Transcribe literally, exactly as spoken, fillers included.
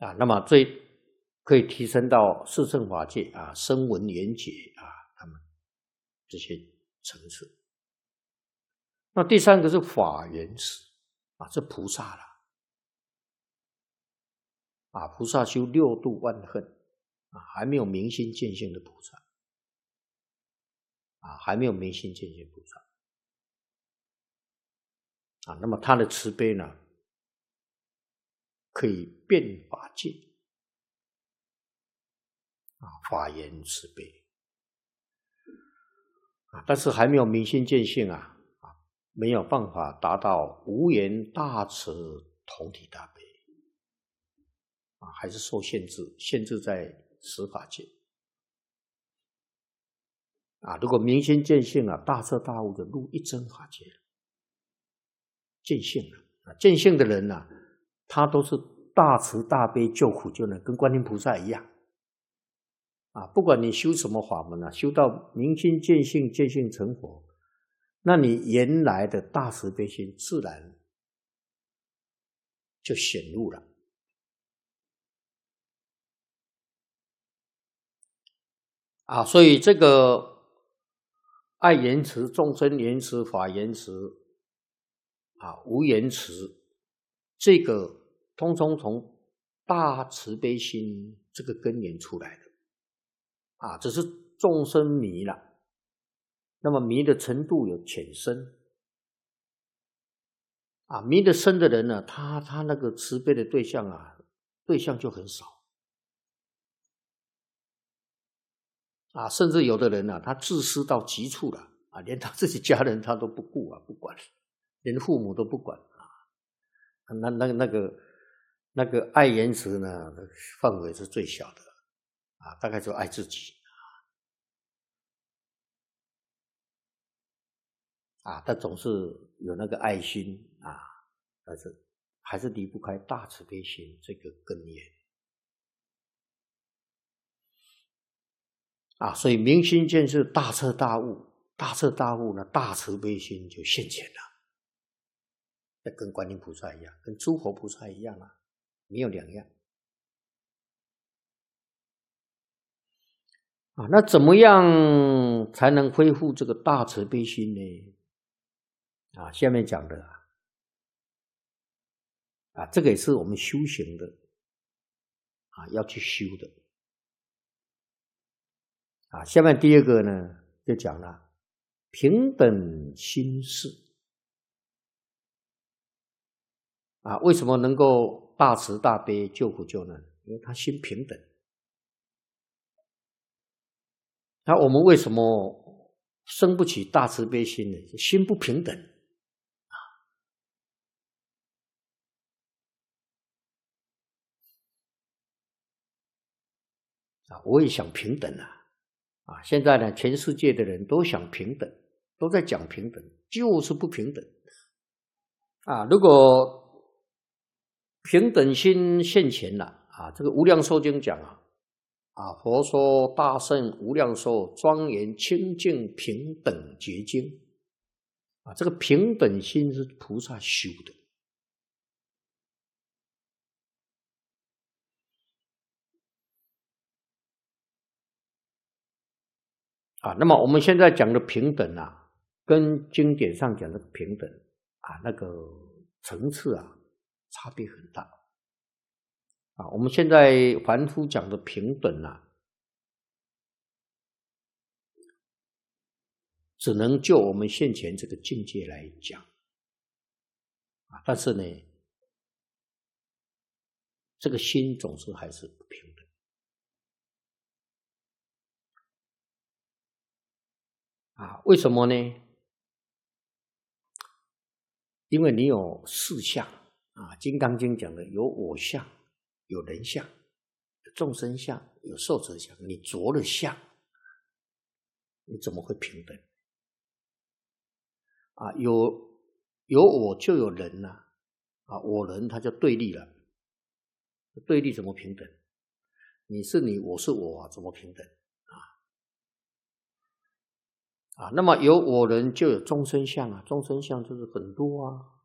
啊，那么最可以提升到四乘法界啊，声闻缘觉啊，他们这些层次。那第三个是法缘识啊，这菩萨了啊，菩萨修六度万恨啊，还没有明心见性的菩萨啊，还没有明心见性菩萨啊，那么他的慈悲呢，可以遍法界啊，法缘慈悲啊，但是还没有明心见性啊。没有办法达到无缘大慈同体大悲啊，还是受限制，限制在十法界啊。如果明心见性啊，大彻大悟的入一真法界，见性了啊，见性的人呢、啊，他都是大慈大悲救苦救难，跟观音菩萨一样啊。不管你修什么法门啊，修到明心见性，见性成佛。那你原来的大慈悲心自然就显露了啊，所以这个爱言辞、众生言辞、法言辞啊、无言辞，这个通通从大慈悲心这个根源出来的啊，只是众生迷了。那么迷的程度有浅深啊，迷得深的人呢，他他那个慈悲的对象啊，对象就很少啊，甚至有的人呢、啊，他自私到极处了啊，连他自己家人他都不顾啊，不管，连父母都不管啊，那那那个那个爱言辞呢，范围是最小的啊，大概就爱自己。啊，他总是有那个爱心啊，但是还是离不开大慈悲心这个根源啊，所以明心见性大彻大悟，大彻大悟呢，大慈悲心就现前了，那跟观音菩萨一样，跟诸佛菩萨一样啊，没有两样啊。那怎么样才能恢复这个大慈悲心呢？啊，下面讲的啊，啊，这个也是我们修行的啊，要去修的啊。下面第二个呢，就讲了平等心事啊。为什么能够大慈大悲救苦救难？因为他心平等。那我们为什么生不起大慈悲心呢？心不平等。啊，我也想平等啊！啊，现在呢，全世界的人都想平等，都在讲平等，就是不平等啊！如果平等心现前了啊，这个《无量寿经》讲啊，啊，佛说大圣无量寿庄严清净平等觉经啊，这个平等心是菩萨修的。啊，那么我们现在讲的平等啊，跟经典上讲的平等啊，那个层次啊，差别很大。啊，我们现在凡夫讲的平等啊，只能就我们现前这个境界来讲啊，但是呢，这个心总是还是不平等。啊，为什么呢？因为你有四相啊，《金刚经》讲的有我相、有人相、有众生相、有寿者相，你着了相，你怎么会平等？啊，有有我就有人呐、啊，啊，我人他就对立了，对立怎么平等？你是你，我是我啊，怎么平等？啊，那么有我人就有众生相啊，众生相就是很多啊，